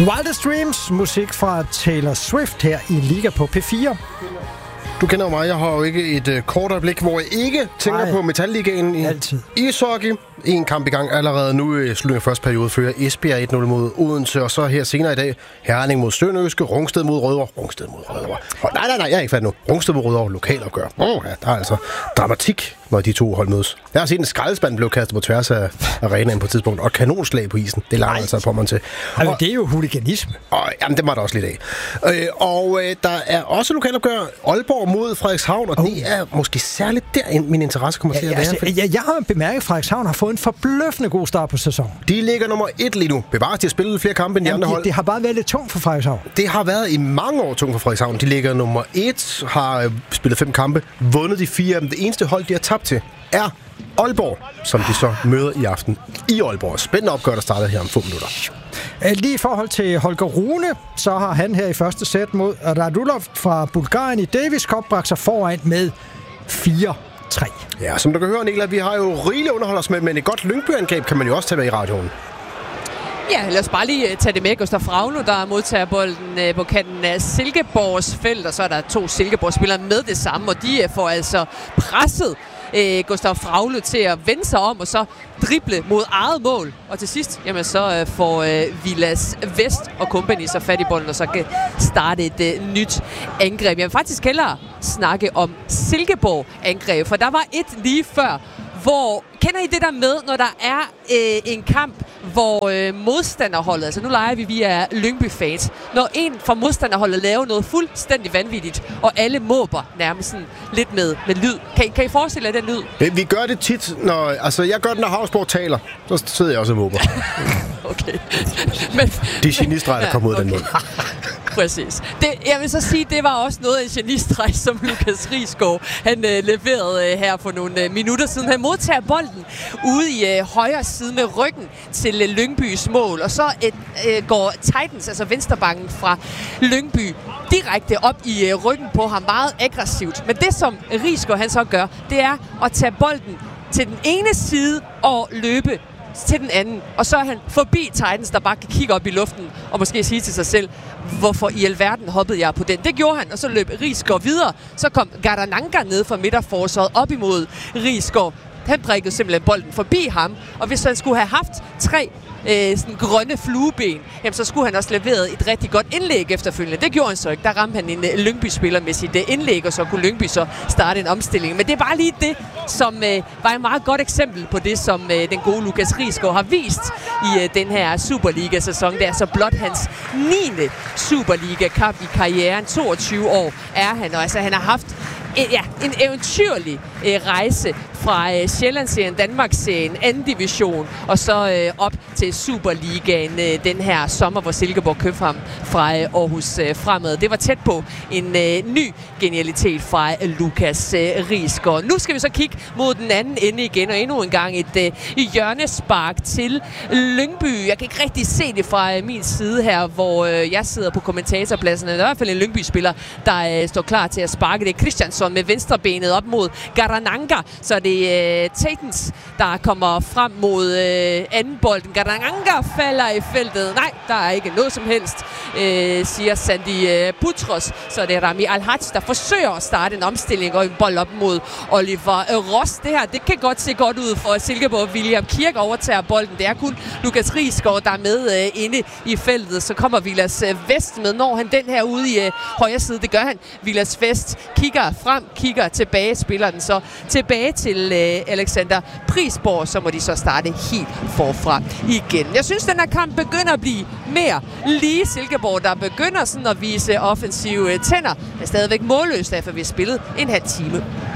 Wildest Dreams, musik fra Taylor Swift her i Liga på P4. Du kender mig, jeg har jo ikke et kort øjeblik, hvor jeg ikke tænker på Metalligaen i ishockey. En kamp i gang allerede nu i slutningen af første periode fører Esbjerg 1-0 mod Odense, og så her senere i dag Herning mod Sønderjyske, Rungsted mod Rødovre. Nej, jeg er ikke færdig nu. Rungsted mod Rødovre, lokalopgør. Ja, der er altså dramatik, når de to hold mødes. Jeg har set en skraldespand blev kastet på tværs af arenaen på et tidspunkt, og kanonslag på isen. Det lader altså på mig til. Altså, det er jo huliganisme. Jamen, det var der også lidt af. Der er også lokalopgør Aalborg mod Frederikshavn, og det er måske særligt der, min interesse kommer til at være. Jeg har bemærket, at Frederikshavn har fået en forbløffende god start på sæsonen. De ligger nummer 1 lige nu. Bevares, de har spillet flere kampe end de andre hold. Det har bare været lidt tungt for Frederikshavn. Det har været i mange år tungt for Frederikshavn. De ligger nummer 1, har spillet 5 kampe, vundet de 4 af dem. Det eneste hold, de har tabt til, er Aalborg, som de så møder i aften i Aalborg. Spændende opgør, der starter her om 5 minutter. Lige i forhold til Holger Rune, så har han her i første sæt mod Radulov fra Bulgarien i Davis Cup bragt sig foran med 4-3. Ja, som du kan høre, Niklas, vi har jo rigeligt underholdt os med, men et godt Lyngby-angreb kan man jo også tage med i radioen. Ja, lad os bare lige tage det med. Gustav Fraglo, der modtager bolden på kanten af Silkeborgs felt, og så er der 2 Silkeborg-spillere med det samme, og de får altså presset Gustav Fraglo til at vende sig om og så drible mod eget mål. Og til sidst, jamen så får Vilas Vest og company så fat i bolden, og så kan starte et nyt angreb. Jeg vil faktisk hellere snakke om Silkeborg-angreb, for der var et lige før, hvor, kender I det der med, når der er en kamp, hvor modstanderholdet, altså nu leger vi er Lyngby-fans, når en fra modstanderholdet laver noget fuldstændig vanvittigt, og alle måber nærmest sådan lidt med lyd. Kan I forestille jer den lyd? Vi gør det tit, når jeg gør det, når Havsborg taler, så sidder jeg også og måber. Okay. Men, de genistreger, der kommer ud af den måde. Præcis. Jeg vil så sige, det var også noget af en genistreg, som Lukas Riisgaard han leverede her for nogle minutter siden. Han modtager bolden ude i højre side med ryggen til Lyngbys mål, og så går Titans, altså venstrebacken fra Lyngby, direkte op i ryggen på ham, meget aggressivt. Men det, som Riisgaard han så gør, det er at tage bolden til den ene side og løbe til den anden. Og så er han forbi Titans, der bare kan kigge op i luften og måske sige til sig selv, hvorfor i alverden hoppede jeg på den? Det gjorde han, og så løb Riisgaard videre. Så kom Gardananga ned fra midterforsvaret op imod Riisgaard. Han prikkede simpelthen bolden forbi ham, og hvis han skulle have haft 3 sådan grønne flueben, jamen så skulle han også leveret et rigtig godt indlæg efterfølgende. Det gjorde han så ikke. Der ramte han en Lyngby-spiller med sit indlæg, og så kunne Lyngby så starte en omstilling. Men det er bare lige det, som var et meget godt eksempel på det, som den gode Lukas Riisgaard har vist i den her Superliga-sæson. Det er så blot hans 9. Superliga-kamp i karrieren. 22 år er han, og altså han har haft en eventyrlig rejse fra Sjællandsserien, Danmarksserien, 2. division, og så op til Superligaen den her sommer, hvor Silkeborg købte ham fra Aarhus Fremad. Det var tæt på en ny genialitet fra Lukas Riisgaard. Nu skal vi så kigge mod den anden ende igen, og endnu en gang et hjørnespark til Lyngby. Jeg kan ikke rigtig se det fra min side her, hvor jeg sidder på kommentatorpladsen. Der er i hvert fald en Lyngby-spiller, der står klar til at sparke. Det er Christiansson med venstrebenet op mod Gardananga, så det er Titans, der kommer frem mod anden bolden. Gardananga falder i feltet. Nej, der er ikke noget som helst, siger Sandy Butros. Så det er Rami Al-Haj, der forsøger at starte en omstilling og en bold op mod Oliver Ross. Det her, det kan godt se godt ud for Silkeborg. William Kirk overtager bolden. Det er kun Lukas Riisgaard, der er med inde i feltet. Så kommer Vilas Vest med. Når han den her ude i højre side, det gør han. Vilas Vest kigger frem, kigger tilbage, spiller den så tilbage til Alexander Prisborg, så må de så starte helt forfra igen. Jeg synes, den her kamp begynder at blive mere lige Silkeborg, der begynder sådan at vise offensive tænder. Det er stadigvæk målløst, efter vi har spillet en halv time.